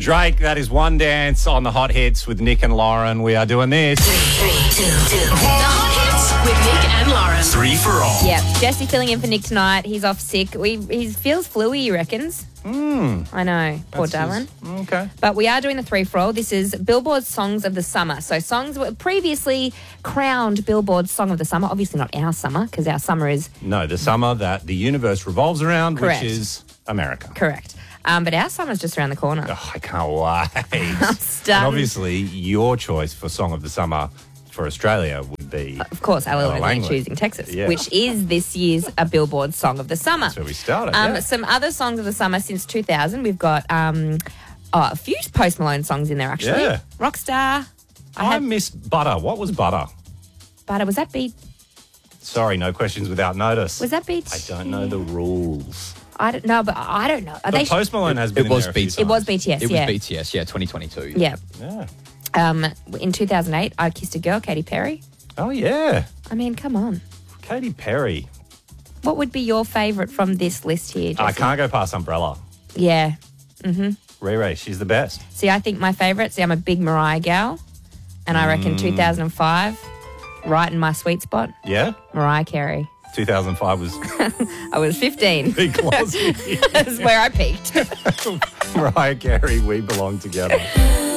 Drake, that is One Dance on the Hot Hits with Nick and Lauren. We are doing this. 3, 2, 2. The Hot Hits with Nick and Lauren. 3 for all. Yep, Jesse filling in for Nick tonight. He's off sick. He feels fluey, he reckons. I know, poor darling. Okay. But we are doing the 3 for all. This is Billboard's Songs of the Summer. So songs were previously crowned Billboard's Song of the Summer. Obviously not our summer, because our summer is... No, the summer that the universe revolves around, Correct. which is America. Correct. But our summer's just around the corner. Oh, I can't wait. I'm stunned. And obviously, your choice for Song of the Summer for Australia would be... Of course, Ella Ella Langley Langley. choosing Texas, Yeah. which is this year's a Billboard Song of the Summer. That's where we started, yeah. Some other songs of the summer since 2000. We've got a few Post Malone songs in there, actually. Yeah. Rockstar. I miss Butter. What was Butter? Butter. Was that beat? Sorry, no questions without notice. Was that beat? I don't know the rules. I don't know, but I don't know. Are But Post Malone has been it in was there a few BTS. It was times. BTS, It was yeah. BTS, yeah, 2022. Yeah. Yeah. In 2008, I Kissed a Girl, Katy Perry. Oh, yeah. I mean, come on. Katy Perry. What would be your favourite from this list here, Jesse? I can't go past Umbrella. Yeah. Ray, she's the best. See, I think my favourite, I'm a big Mariah gal, and I reckon 2005, right in my sweet spot, Yeah? Mariah Carey. 2005 was I was 15. big close. That's where I peaked. Mariah Carey, We Belong Together.